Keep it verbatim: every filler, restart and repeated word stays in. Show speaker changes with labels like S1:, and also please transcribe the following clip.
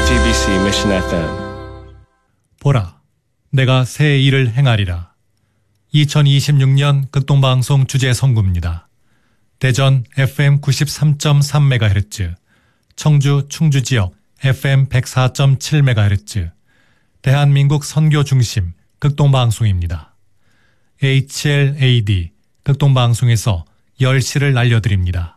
S1: 지티비씨 Mission 에프엠.
S2: 보라, 내가 새 일을 행하리라. 이천이십육 년 극동방송 주제 선구입니다. 대전 에프엠 구십삼 점 삼 메가헤르츠, 청주 충주 지역 에프엠 백사 점 칠 메가헤르츠, 대한민국 선교 중심 극동방송입니다. 에이치엘에이디 극동방송에서 열 시를 알려드립니다.